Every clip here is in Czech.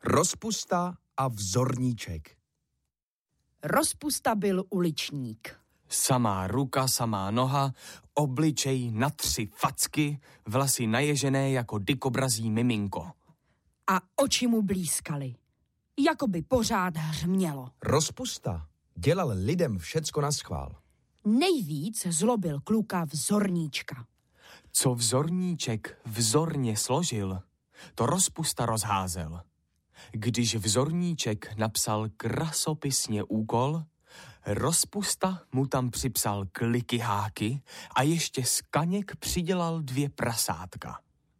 Rozpusta a vzorníček. Rozpusta byl uličník. Samá ruka, samá noha, obličej na 3 facky, vlasy naježené jako dikobrazí miminko. A oči mu blízkaly, jako by pořád hřmělo. Rozpusta dělal lidem všecko naschvál. Nejvíc zlobil kluka vzorníčka. Co vzorníček vzorně složil, to Rozpusta rozházel. Když vzorníček napsal krasopisně úkol, Rozpusta mu tam připsal kliky háky a ještě z kaněk přidělal 2 prasátka.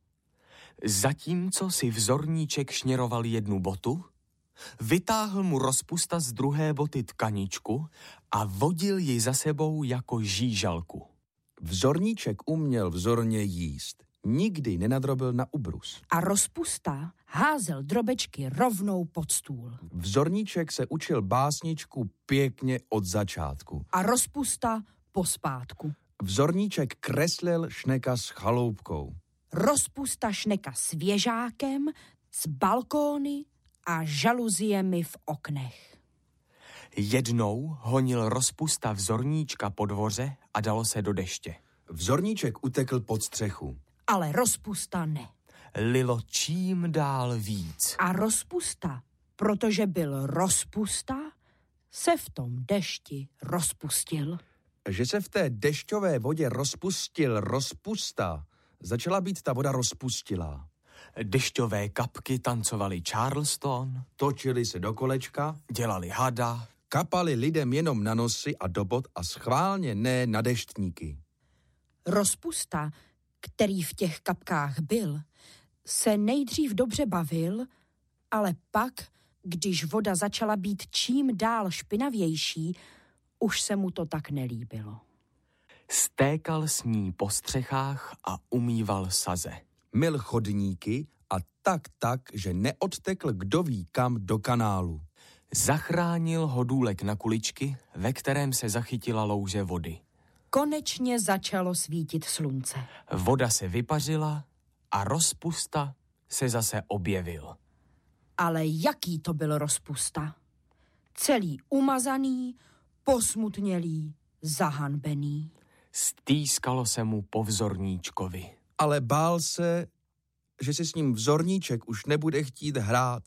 Zatímco si vzorníček šněroval 1 botu, vytáhl mu Rozpusta z druhé boty tkaničku a vodil ji za sebou jako žížalku. Vzorníček uměl vzorně jíst. Nikdy nenadrobil na ubrus. A Rozpusta házel drobečky rovnou pod stůl. Vzorníček se učil básničku pěkně od začátku. A Rozpusta pospátku. Vzorníček kreslil šneka s chaloupkou. Rozpusta šneka s věžákem, s balkóny a žaluziemi v oknech. Jednou honil Rozpusta vzorníčka po dvoře a dalo se do deště. Vzorníček utekl pod střechu. Ale Rozpusta ne. Lilo čím dál víc. A Rozpusta, protože byl Rozpusta, se v tom dešti rozpustil. Že se v té dešťové vodě rozpustil Rozpusta, začala být ta voda rozpustilá. Dešťové kapky tancovaly Charleston, Točili se do kolečka, dělali hada, kapali lidem jenom na nosy a do bot a schválně ne na deštníky. Rozpusta, který v těch kapkách byl, se nejdřív dobře bavil, ale pak, když voda začala být čím dál špinavější, už se mu to tak nelíbilo. stékal s ní po střechách a umýval saze. Myl chodníky a tak, že neodtekl kdo ví kam do kanálu. Zachránil ho důlek na kuličky, ve kterém se zachytila louže vody. Konečně začalo svítit slunce. Voda se vypařila a Rozpusta se zase objevil. Ale jaký to byl Rozpusta? Celý umazaný, posmutnělý, zahanbený. Stýskalo se mu po vzorníčkovi. Ale bál se, že si s ním vzorníček už nebude chtít hrát.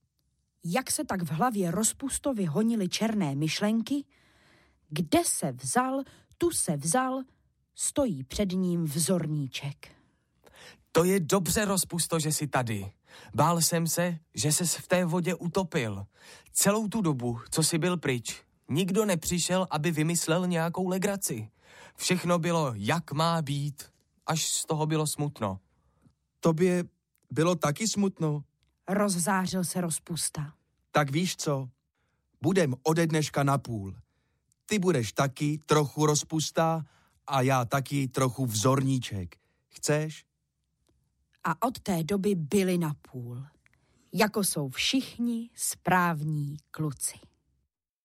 Jak se tak v hlavě Rozpustovi honily černé myšlenky, kde se vzal, tu se vzal, stojí před ním vzorníček. To je dobře, Rozpusto, že jsi tady. Bál jsem se, že ses v té vodě utopil. Celou tu dobu, co jsi byl pryč, nikdo nepřišel, aby vymyslel nějakou legraci. Všechno bylo, jak má být, až z toho bylo smutno. Tobě bylo taky smutno? Rozzářil se Rozpusta. Tak víš co? Budem ode dneška napůl. Ty budeš taky trochu Rozpusta a já taky trochu vzorníček. Chceš? A od té doby byli napůl, jako jsou všichni správní kluci.